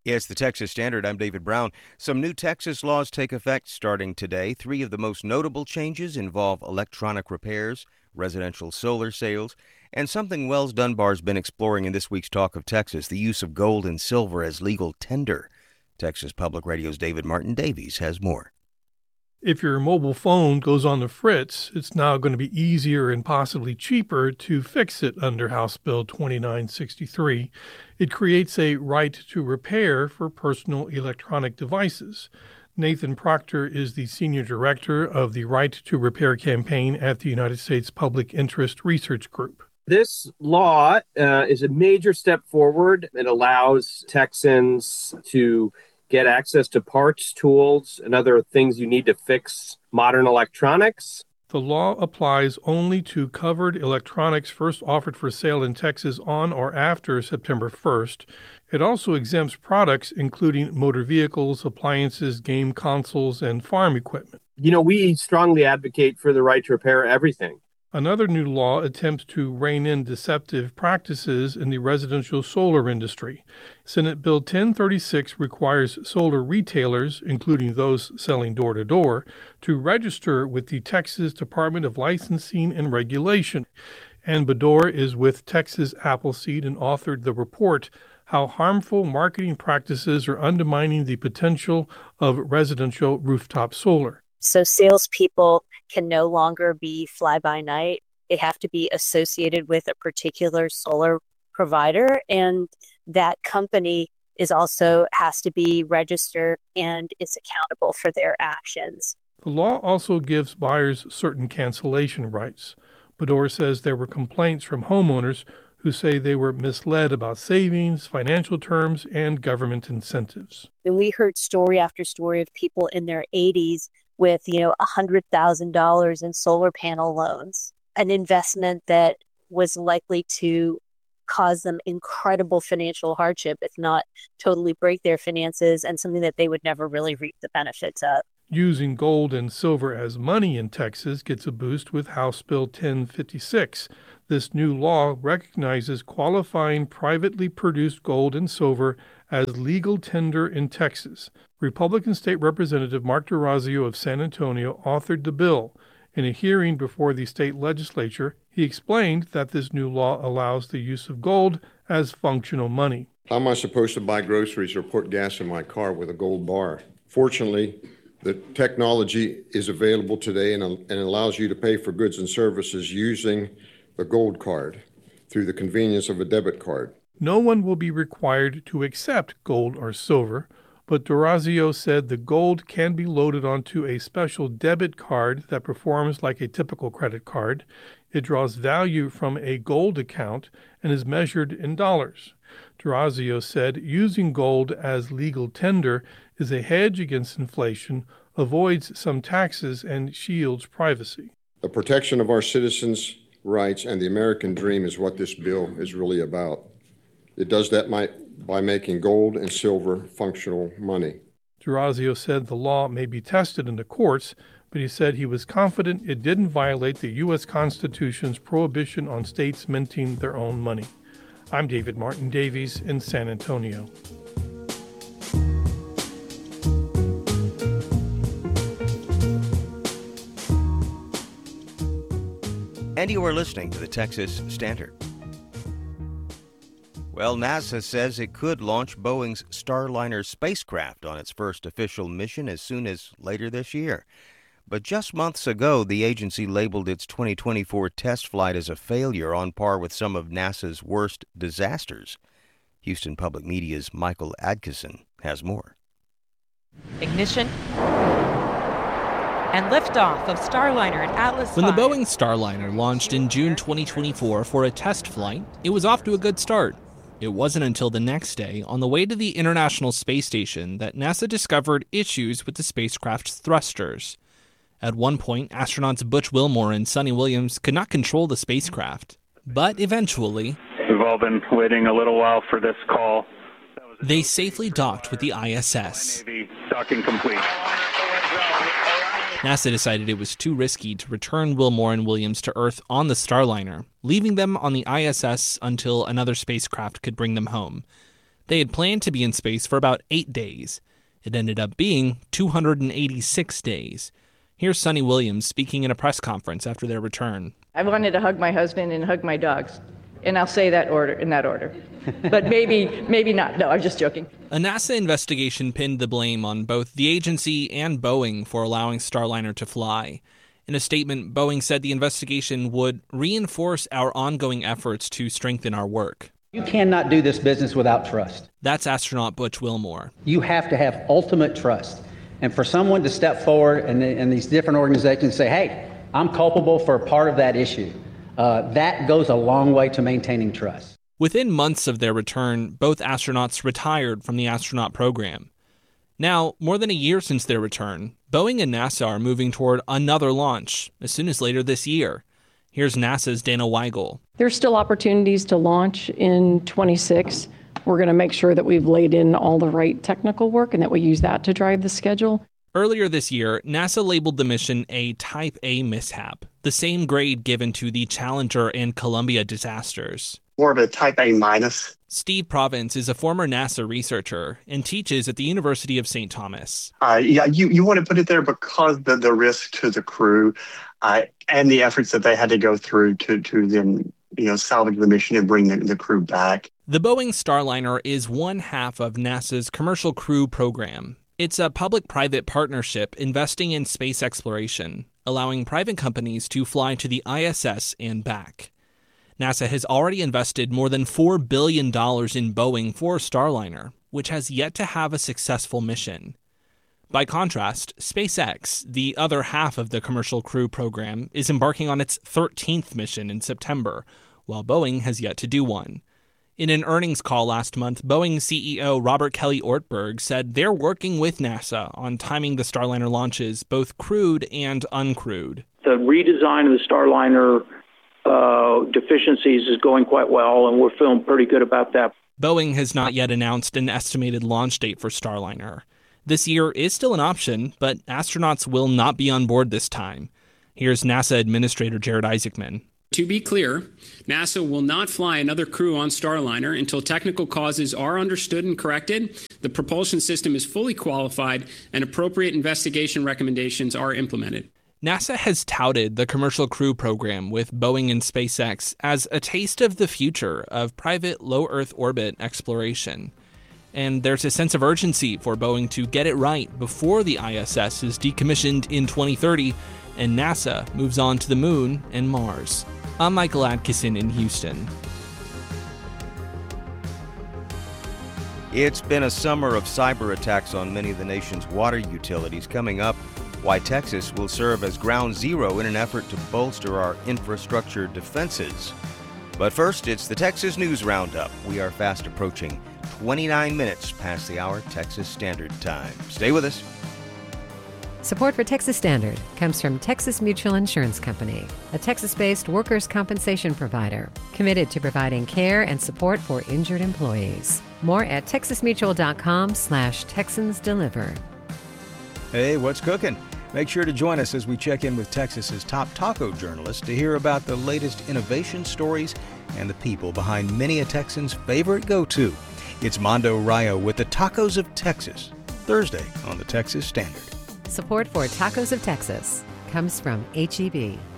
Yes, the Texas Standard. I'm David Brown. Some new Texas laws take effect starting today. Three of the most notable changes involve electronic repairs, residential solar sales, and something Wells Dunbar's been exploring in this week's Talk of Texas, the use of gold and silver as legal tender. Texas Public Radio's David Martin Davies has more. If your mobile phone goes on the fritz, it's now going to be easier and possibly cheaper to fix it under House Bill 2963. It creates a right to repair for personal electronic devices. Nathan Proctor is the senior director of the Right to Repair campaign at the United States Public Interest Research Group. This law is a major step forward. It allows Texans to get access to parts, tools, and other things you need to fix modern electronics. The law applies only to covered electronics first offered for sale in Texas on or after September 1st. It also exempts products including motor vehicles, appliances, game consoles, and farm equipment. We strongly advocate for the right to repair everything. Another new law attempts to rein in deceptive practices in the residential solar industry. Senate Bill 1036 requires solar retailers, including those selling door-to-door, to register with the Texas Department of Licensing and Regulation. Ann Bedore is with Texas Appleseed and authored the report, How Harmful Marketing Practices Are Undermining the Potential of Residential Rooftop Solar. So salespeople can no longer be fly-by-night. They have to be associated with a particular solar provider, and that company has to be registered and is accountable for their actions. The law also gives buyers certain cancellation rights. Bedore says there were complaints from homeowners who say they were misled about savings, financial terms, and government incentives. And we heard story after story of people in their 80s with, $100,000 in solar panel loans, an investment that was likely to cause them incredible financial hardship, if not totally break their finances, and something that they would never really reap the benefits of. Using gold and silver as money in Texas gets a boost with House Bill 1056. This new law recognizes qualifying privately produced gold and silver as legal tender in Texas. Republican State Representative Mark DeRazio of San Antonio authored the bill. In a hearing before the state legislature, he explained that this new law allows the use of gold as functional money. How am I supposed to buy groceries or put gas in my car with a gold bar? Fortunately, the technology is available today and allows you to pay for goods and services using the gold card through the convenience of a debit card. No one will be required to accept gold or silver, but DeRazio said the gold can be loaded onto a special debit card that performs like a typical credit card. It draws value from a gold account and is measured in dollars. DeRazio said using gold as legal tender is a hedge against inflation, avoids some taxes, and shields privacy. The protection of our citizens' rights and the American dream is what this bill is really about. It does that by making gold and silver functional money. DeRazio said the law may be tested in the courts, but he said he was confident it didn't violate the U.S. Constitution's prohibition on states minting their own money. I'm David Martin Davies in San Antonio. And you are listening to the Texas Standard. Well, NASA says it could launch Boeing's Starliner spacecraft on its first official mission as soon as later this year. But just months ago, the agency labeled its 2024 test flight as a failure on par with some of NASA's worst disasters. Houston Public Media's Michael Adkisson has more. Ignition and liftoff of Starliner and Atlas V. When the Boeing Starliner launched in June 2024 for a test flight, it was off to a good start. It wasn't until the next day, on the way to the International Space Station, that NASA discovered issues with the spacecraft's thrusters. At one point, astronauts Butch Wilmore and Sonny Williams could not control the spacecraft. But eventually, we've all been waiting a little while for this call. They safely docked with the ISS. Navy, docking complete. NASA decided it was too risky to return Wilmore and Williams to Earth on the Starliner, leaving them on the ISS until another spacecraft could bring them home. They had planned to be in space for about 8 days. It ended up being 286 days. Here's Sunny Williams speaking in a press conference after their return. I wanted to hug my husband and hug my dogs, and I'll say that in that order. But maybe not. No, I'm just joking. A NASA investigation pinned the blame on both the agency and Boeing for allowing Starliner to fly. In a statement, Boeing said the investigation would reinforce our ongoing efforts to strengthen our work. You cannot do this business without trust. That's astronaut Butch Wilmore. You have to have ultimate trust. And for someone to step forward and these different organizations say, hey, I'm culpable for a part of that issue, that goes a long way to maintaining trust. Within months of their return, both astronauts retired from the astronaut program. Now, more than a year since their return, Boeing and NASA are moving toward another launch as soon as later this year. Here's NASA's Dana Weigel. There's still opportunities to launch in 26. We're going to make sure that we've laid in all the right technical work and that we use that to drive the schedule. Earlier this year, NASA labeled the mission a Type A mishap, the same grade given to the Challenger and Columbia disasters. More of a Type A minus. Steve Province is a former NASA researcher and teaches at the University of St. Thomas. You want to put it there because the risk to the crew and the efforts that they had to go through to then salvage the mission and bring the crew back. The Boeing Starliner is one half of NASA's Commercial Crew Program. It's a public-private partnership investing in space exploration, allowing private companies to fly to the ISS and back. NASA has already invested more than $4 billion in Boeing for Starliner, which has yet to have a successful mission. By contrast, SpaceX, the other half of the Commercial Crew Program, is embarking on its 13th mission in September, while Boeing has yet to do one. In an earnings call last month, Boeing CEO Robert Kelly Ortberg said they're working with NASA on timing the Starliner launches, both crewed and uncrewed. The redesign of the Starliner deficiencies is going quite well, and we're feeling pretty good about that. Boeing has not yet announced an estimated launch date for Starliner. This year is still an option, but astronauts will not be on board this time. Here's NASA Administrator Jared Isaacman. To be clear, NASA will not fly another crew on Starliner until technical causes are understood and corrected, the propulsion system is fully qualified, and appropriate investigation recommendations are implemented. NASA has touted the Commercial Crew Program with Boeing and SpaceX as a taste of the future of private low Earth orbit exploration. And there's a sense of urgency for Boeing to get it right before the ISS is decommissioned in 2030 and NASA moves on to the Moon and Mars. I'm Michael Atkinson in Houston. It's been a summer of cyber attacks on many of the nation's water utilities. Coming up, why Texas will serve as ground zero in an effort to bolster our infrastructure defenses. But first, it's the Texas News Roundup. We are fast approaching 29 minutes past the hour Texas Standard Time. Stay with us. Support for Texas Standard comes from Texas Mutual Insurance Company, a Texas-based workers' compensation provider committed to providing care and support for injured employees. More at texasmutual.com/TexansDeliver. Hey, what's cooking? Make sure to join us as we check in with Texas's top taco journalists to hear about the latest innovation stories and the people behind many a Texan's favorite go-to. It's Mondo Rayo with the Tacos of Texas, Thursday on the Texas Standard. Support for Tacos of Texas comes from H-E-B,